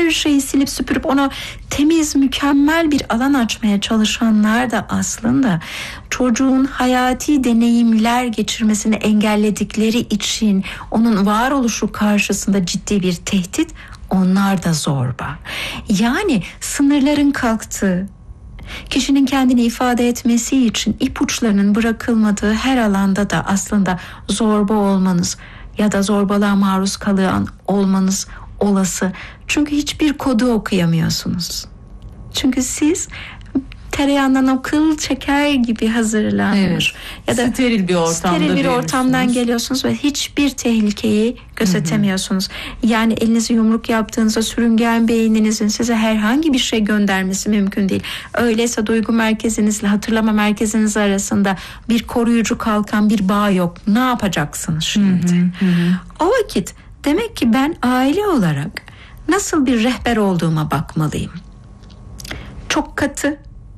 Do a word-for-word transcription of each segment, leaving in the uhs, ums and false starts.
her şeyi silip süpürüp ona temiz, mükemmel bir alan açmaya çalışanlar da aslında çocuğun hayati deneyimler geçirmesini engelledikleri için onun varoluşu karşısında ciddi bir tehdit, onlar da zorba. Yani sınırların kalktığı, kişinin kendini ifade etmesi için ipuçlarının bırakılmadığı her alanda da aslında zorba olmanız ya da zorbalığa maruz kalan olmanız olası. Çünkü hiçbir kodu okuyamıyorsunuz. Çünkü siz tereyağından o kıl çeker gibi hazırlanmış, evet, ya da steril bir ortamda steril bir ortamdan geliyorsunuz ve hiçbir tehlikeyi gözetemiyorsunuz. Hı hı. Yani elinizi yumruk yaptığınızda sürüngen beyninizin size herhangi bir şey göndermesi mümkün değil. Öyleyse duygu merkezinizle hatırlama merkeziniz arasında bir koruyucu kalkan bir bağ yok. Ne yapacaksınız şimdi? Hı hı hı. O vakit demek ki ben aile olarak nasıl bir rehber olduğuma bakmalıyım. Çok katı,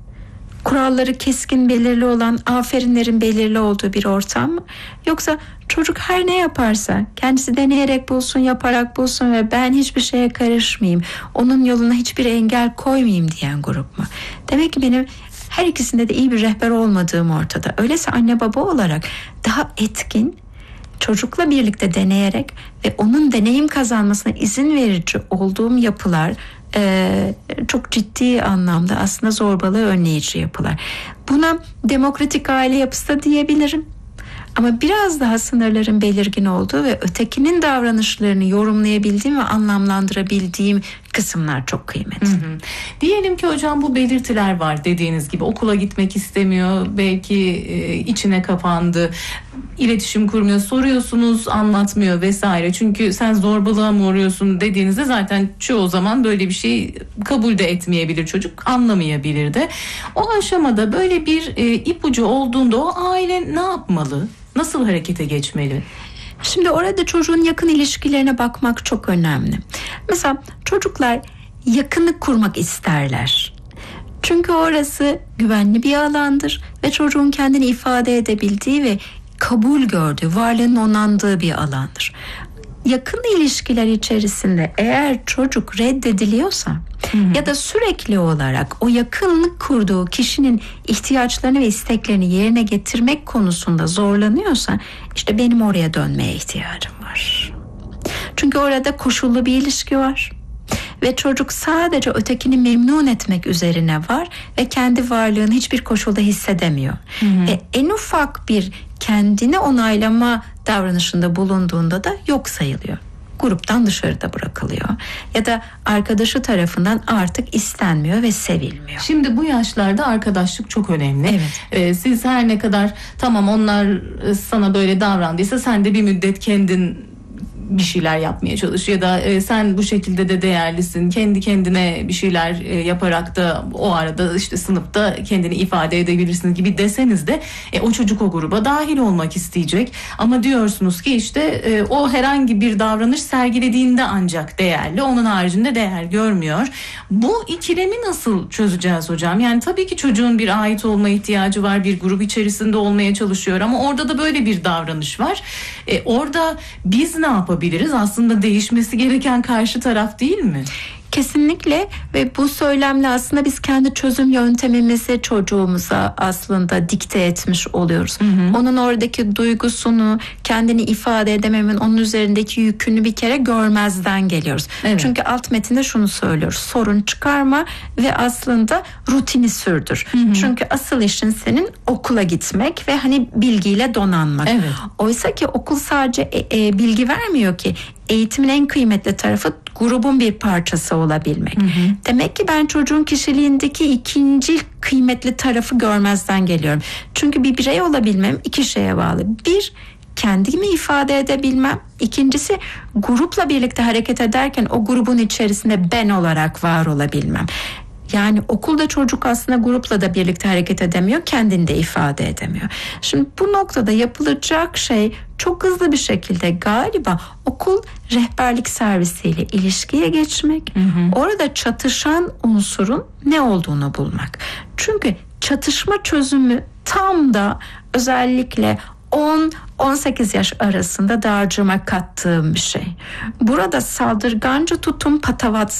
kuralları keskin belirli olan, aferinlerin belirli olduğu bir ortam mı? Yoksa çocuk her ne yaparsa kendisi deneyerek bulsun, yaparak bulsun ve ben hiçbir şeye karışmayayım, onun yoluna hiçbir engel koymayayım diyen grup mu? Demek ki benim her ikisinde de iyi bir rehber olmadığım ortada. Öyleyse anne baba olarak daha etkin, çocukla birlikte deneyerek ve onun deneyim kazanmasına izin verici olduğum yapılar Ee, çok ciddi anlamda aslında zorbalığı önleyici yapılar. Buna demokratik aile yapısı da diyebilirim. Ama biraz daha sınırların belirgin olduğu ve ötekinin davranışlarını yorumlayabildiğim ve anlamlandırabildiğim kısımlar çok kıymetli. Hı hı. Diyelim ki hocam bu belirtiler var dediğiniz gibi, okula gitmek istemiyor, belki e, içine kapandı, iletişim kurmuyor, soruyorsunuz anlatmıyor vesaire. Çünkü sen zorbalığa mı uğruyorsun dediğinizde zaten çoğu zaman böyle bir şey kabul de etmeyebilir çocuk, anlamayabilir de. O aşamada böyle bir e, ipucu olduğunda o aile ne yapmalı? Nasıl harekete geçmeli? Şimdi orada çocuğun yakın ilişkilerine bakmak çok önemli. Mesela çocuklar yakınlık kurmak isterler. Çünkü orası güvenli bir alandır ve çocuğun kendini ifade edebildiği ve kabul gördüğü, varlığının onandığı bir alandır. Yakın ilişkiler içerisinde eğer çocuk reddediliyorsa, hı hı, ya da sürekli olarak o yakınlık kurduğu kişinin ihtiyaçlarını ve isteklerini yerine getirmek konusunda zorlanıyorsa, işte benim oraya dönmeye ihtiyacım var. Çünkü orada koşullu bir ilişki var ve çocuk sadece ötekini memnun etmek üzerine var ve kendi varlığını hiçbir koşulda hissedemiyor. Hı hı. Ve en ufak bir kendini onaylama davranışında bulunduğunda da yok sayılıyor. Gruptan dışarıda bırakılıyor ya da arkadaşı tarafından artık istenmiyor ve sevilmiyor. Şimdi bu yaşlarda arkadaşlık çok önemli. Evet. Ee, siz her ne kadar tamam onlar sana böyle davrandıysa sen de bir müddet kendin bir şeyler yapmaya çalış ya da e, sen bu şekilde de değerlisin, kendi kendine bir şeyler e, yaparak da o arada işte sınıfta kendini ifade edebilirsin gibi deseniz de e, o çocuk o gruba dahil olmak isteyecek. Ama diyorsunuz ki işte e, o herhangi bir davranış sergilediğinde ancak değerli, onun haricinde değer görmüyor. Bu ikilemi nasıl çözeceğiz hocam? Yani tabii ki çocuğun bir ait olma ihtiyacı var, bir grup içerisinde olmaya çalışıyor ama orada da böyle bir davranış var. E, orada biz ne yapabiliriz? Biliriz. Aslında değişmesi gereken karşı taraf değil mi? Kesinlikle ve bu söylemle aslında biz kendi çözüm yöntemimizi çocuğumuza aslında dikte etmiş oluyoruz. Hı hı. Onun oradaki duygusunu, kendini ifade edememin, onun üzerindeki yükünü bir kere görmezden geliyoruz. Evet. Çünkü alt metinde şunu söylüyoruz: sorun çıkarma ve aslında rutini sürdür. Hı hı. Çünkü asıl işin senin okula gitmek ve hani bilgiyle donanmak. Evet. Oysa ki okul sadece e, e, bilgi vermiyor ki. Eğitimin en kıymetli tarafı grubun bir parçası olabilmek. Hı hı. Demek ki ben çocuğun kişiliğindeki ikinci kıymetli tarafı görmezden geliyorum. Çünkü bir birey olabilmem iki şeye bağlı. Bir, kendimi ifade edebilmem. İkincisi, grupla birlikte hareket ederken o grubun içerisinde ben olarak var olabilmem. Yani okulda çocuk aslında grupla da birlikte hareket edemiyor, kendini de ifade edemiyor. Şimdi bu noktada yapılacak şey çok hızlı bir şekilde galiba okul rehberlik servisiyle ilişkiye geçmek, hı hı. orada çatışan unsurun ne olduğunu bulmak. Çünkü çatışma çözümü tam da özellikle on on sekiz yaş arasında dağarcığıma kattığım bir şey. Burada saldırganca tutum, patavatsız